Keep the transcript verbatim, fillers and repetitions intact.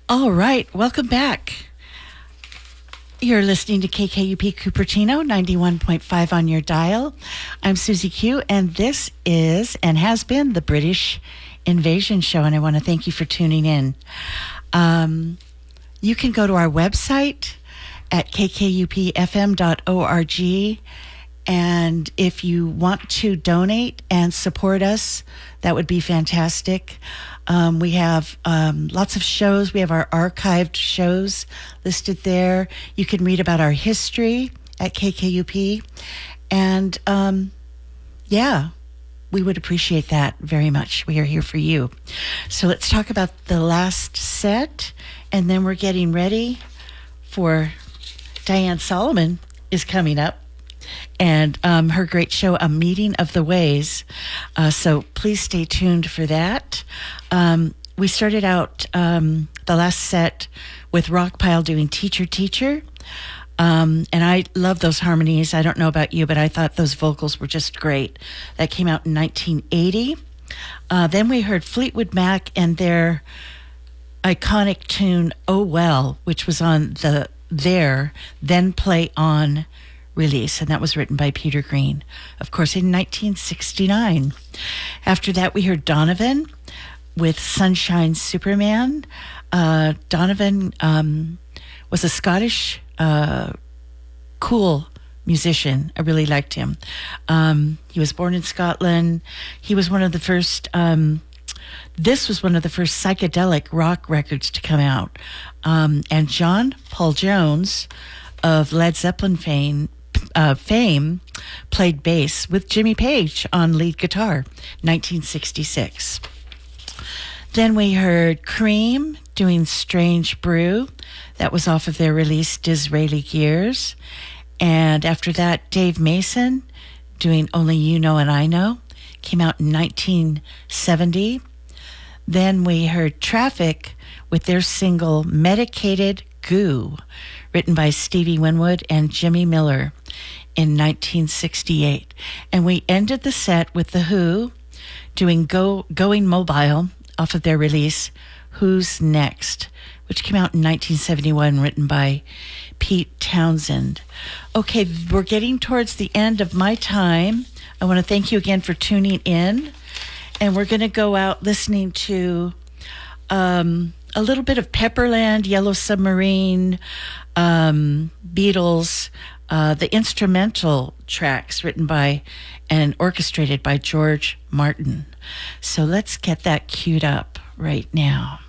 All right, welcome back. You're listening to K K U P Cupertino, ninety-one point five on your dial. I'm Susie Q, and this is and has been the British Invasion Show, and I want to thank you for tuning in. Um, you can go to our website at k k u p f m dot org, and if you want to donate and support us, that would be fantastic. Um, we have um, lots of shows. We have our archived shows listed there. You can read about our history at K K U P. And um, yeah, we would appreciate that very much. We are here for you. So let's talk about the last set. And then we're getting ready for Diane Solomon is coming up. And um, her great show, A Meeting of the Ways. Uh, so please stay tuned for that. Um, we started out um, the last set with Rockpile doing Teacher, Teacher. Um, and I love those harmonies. I don't know about you, but I thought those vocals were just great. That came out in nineteen eighty. Uh, then we heard Fleetwood Mac and their iconic tune, Oh Well, which was on the There, Then Play On release, and that was written by Peter Green, of course, in nineteen sixty-nine. After that, we heard Donovan with Sunshine Superman. Uh, Donovan um, was a Scottish, uh, cool musician. I really liked him. Um, he was born in Scotland. He was one of the first, um, this was one of the first psychedelic rock records to come out. Um, and John Paul Jones of Led Zeppelin fame, Uh, fame played bass with Jimmy Page on lead guitar, nineteen sixty-six. Then we heard Cream doing Strange Brew. That was off of their release Disraeli Gears. And after that, Dave Mason doing Only You Know and I Know. Came out in nineteen seventy. Then we heard Traffic with their single Medicated Goo, written by Stevie Winwood and Jimmy Miller in nineteen sixty-eight. And we ended the set with The Who doing Go Going Mobile off of their release Who's Next, which came out in nineteen seventy-one, written by Pete Townsend. Okay, we're getting towards the end of my time. I want to thank you again for tuning in. And we're going to go out listening to um, a little bit of Pepperland, Yellow Submarine, um, Beatles, uh, the instrumental tracks written by and orchestrated by George Martin. So let's get that queued up right now.